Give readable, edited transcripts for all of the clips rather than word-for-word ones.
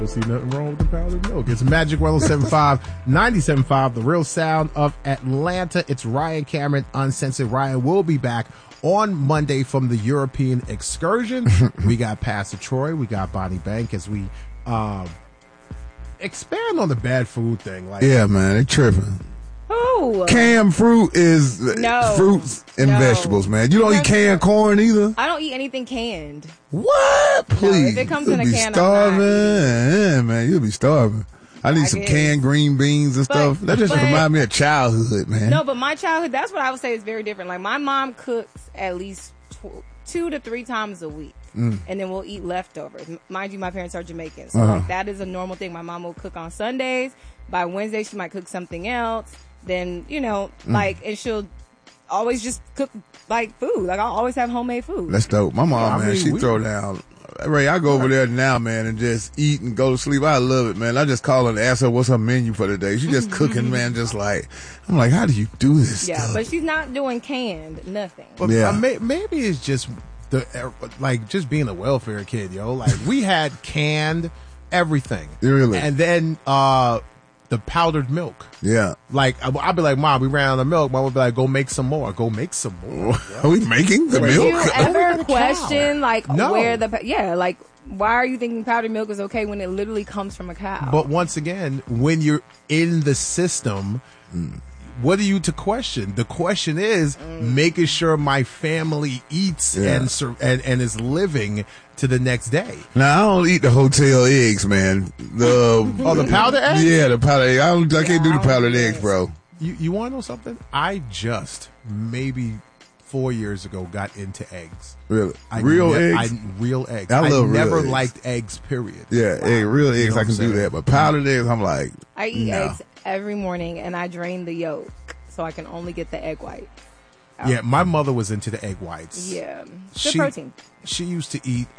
See nothing wrong with the powdered milk. It's Magic 107.5, 97.5, the real sound of Atlanta. It's Ryan Cameron, Uncensored. Ryan will be back on Monday from the European excursion. We got Pastor Troy. We got Bonnie Bank as we expand on the bad food thing. Yeah, man, they tripping. Who? Canned fruit is fruits and vegetables, man. You don't eat canned corn either? I don't eat anything canned. What? Please. No, if it comes in a can, starving. I'm not eating. Yeah, man, you'll be starving. I need some canned green beans and stuff. That just reminds me of childhood, man. No, but my childhood, that's what I would say is very different. Like, my mom cooks at least 2 to 3 times a week. And then we'll eat leftovers. Mind you, my parents are Jamaican. So, like, that is a normal thing. My mom will cook on Sundays. By Wednesday, she might cook something else. Then, you know, and she'll always just cook, like, food. Like, I'll always have homemade food. That's dope. My mom, man, she throw down. Ray, I go over there now, man, and just eat and go to sleep. I love it, man. I just call her and ask her what's her menu for the day. She just cooking, man, just like, I'm like, how do you do this stuff? But she's not doing canned, nothing. But maybe it's just just being a welfare kid, yo. Like, we had canned everything. Really? And then, the powdered milk. Yeah. Like, I'd be like, Mom, we ran out of milk. Mom would be like, go make some more. Go make some more. Are we making the milk? Do you ever question, No. where why are you thinking powdered milk is okay when it literally comes from a cow? But once again, when you're in the system, what are you to question? The question is making sure my family eats and is living to the next day. Now, I don't eat the hotel eggs, man. The powdered eggs? Yeah, the powdered eggs. I can't do the powdered eggs, bro. You want to know something? I just, maybe 4 years ago, got into eggs. Really? Real eggs? Real eggs. I love real never eggs. liked eggs, period. Yeah, real eggs, I can do that. But powdered eggs, I'm like, I eat eggs every morning, and I drain the yolk, so I can only get the egg white. Yeah, my mother was into the egg whites. Yeah. Good protein. She used to eat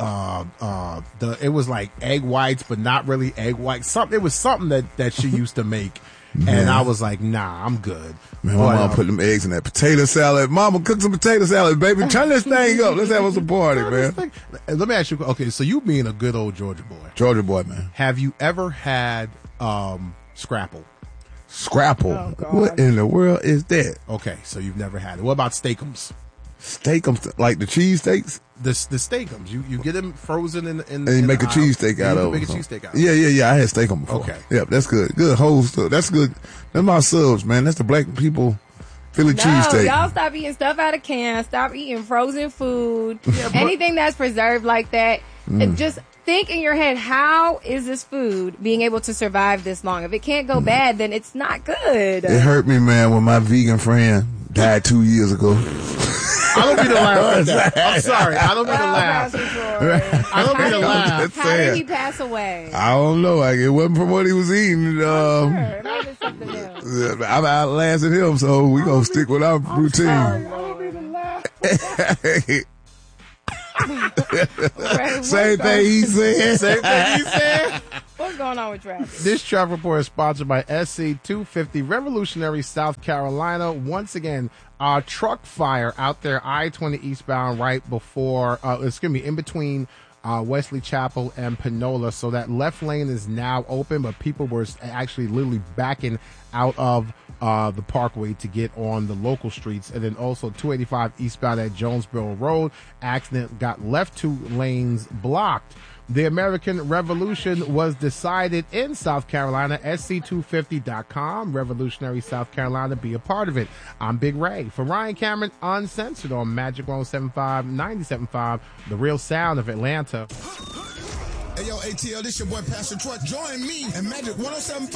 it was like egg whites, but not really egg whites. It was something that she used to make. And I was like, nah, I'm good. Man, my mom put them eggs in that potato salad. Mama, cook some potato salad, baby. Turn this thing up. Let's have us a party, man. Let me ask you, okay, so you being a good old Georgia boy. Georgia boy, man. Have you ever had Scrapple? Scrapple? Oh, God. What in the world is that? Okay, so you've never had it. What about Steakums? Steakums, like the cheese steaks? The Steakums. You get them frozen in and you make a cheesesteak out of it. Make a cheesesteak out of it. Yeah. I had Steakum before. Okay. Yep, that's good. Good whole stuff. That's good. That's my subs, man. That's the black people Philly cheesesteak. Y'all stop eating stuff out of cans. Stop eating frozen food. Anything that's preserved like that. And just think in your head, how is this food being able to survive this long? If it can't go bad, then it's not good. It hurt me, man, when my vegan friend died 2 years ago. I don't mean to laugh at that. I'm sorry. I don't mean to laugh. I don't mean to laugh. How did he pass away? I don't know. It wasn't from what he was eating. Maybe something else. I've outlasted him, so we're going to stick with our routine. I don't mean to laugh. Same thing he said. Same thing he said. What's going on with traffic? This traffic report is sponsored by SC250 Revolutionary, South Carolina. Once again, truck fire out there, I-20 eastbound right before, in between Wesley Chapel and Panola. So that left lane is now open, but people were actually literally backing out of the parkway to get on the local streets. And then also 285 eastbound at Jonesboro Road. Accident got left 2 lanes blocked. The American Revolution was decided in South Carolina. SC250.com. Revolutionary South Carolina. Be a part of it. I'm Big Ray. For Ryan Cameron, Uncensored on Magic 107.5, 97.5, the real sound of Atlanta. Hey, yo, ATL, this your boy Pastor Troy. Join me and Magic 107.5.